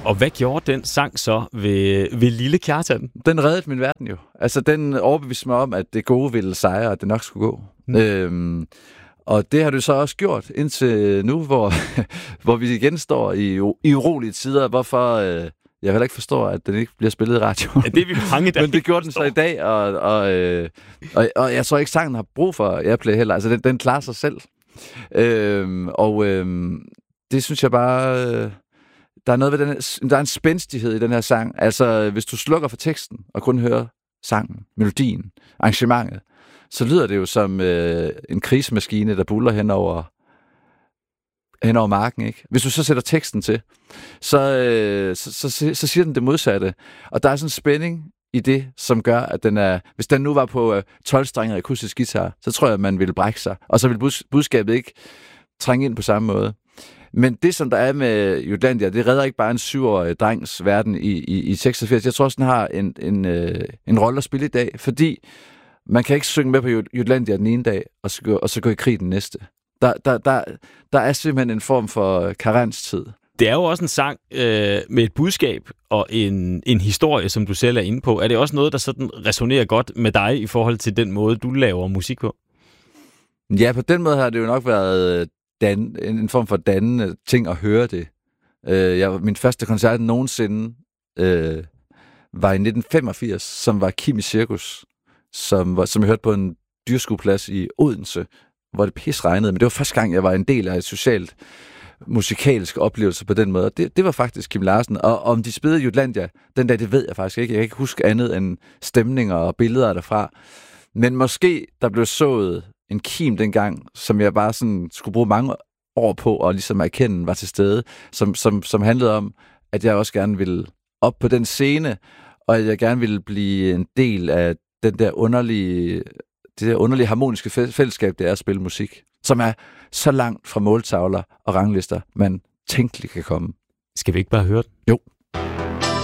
Og hvad gjorde den sang så ved lille Kjartan? Den reddede min verden jo. Altså, den overbeviste mig om, at det gode ville sejre, og at det nok skulle gå. Og det har du så også gjort indtil nu, hvor vi igen står i urolige tider, hvorfor jeg heller ikke forstår, at den ikke bliver spillet i radioen. Ja, det er vi mange, der men det gjorde den så i dag, og jeg tror ikke, sangen har brug for Airplay heller. Altså, den klarer sig selv. Det synes jeg bare... der er noget ved der er en spændstighed i den her sang. Altså, hvis du slukker for teksten og kun hører sangen, melodien, arrangementet, så lyder det jo som en krigsmaskine, der buller hen over marken, ikke? Hvis du så sætter teksten til, så siger den det modsatte. Og der er sådan en spænding i det, som gør, at den er... Hvis den nu var på 12-strenget akustisk guitar, så tror jeg, at man ville brække sig. Og så ville budskabet ikke trænge ind på samme måde. Men det, som der er med Jutlandia, det redder ikke bare en 7-årig drengs verden i 86. Jeg tror også, den har en rolle at spille i dag, fordi man kan ikke synge med på Jutlandia den ene dag, og så gå i krig den næste. Der er simpelthen en form for karenstid. Det er jo også en sang med et budskab og en historie, som du selv er inde på. Er det også noget, der sådan resonerer godt med dig i forhold til den måde, du laver musik på? Ja, på den måde har det jo nok været en form for dannende ting at høre det. Min første koncert nogensinde var i 1985, som var Kim i Cirkus, som jeg hørte på en dyrskueplads i Odense, hvor det pis regnede. Men det var første gang, jeg var en del af et socialt musikalsk oplevelse på den måde. Det var faktisk Kim Larsen. Og om de spillede Jutlandia den dag, det ved jeg faktisk ikke. Jeg kan ikke huske andet end stemninger og billeder derfra. Men måske der blev sået en kim dengang, som jeg bare sådan skulle bruge mange år på og ligesom erkende var til stede, som handlede om, at jeg også gerne ville op på den scene, og at jeg gerne ville blive en del af det der underlige harmoniske fællesskab, det er at spille musik, som er så langt fra måltavler og ranglister, man tænkeligt kan komme. Skal vi ikke bare høre den? Jo.